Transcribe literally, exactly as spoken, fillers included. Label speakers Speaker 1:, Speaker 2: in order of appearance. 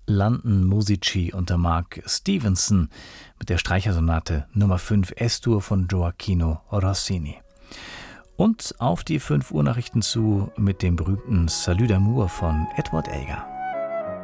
Speaker 1: London Musici unter Mark Stevenson mit der Streichersonate Nummer fünf S-Dur von Gioachino Rossini. Und auf die fünf Uhr Nachrichten zu mit dem berühmten Salut d'amour von Edward Elgar.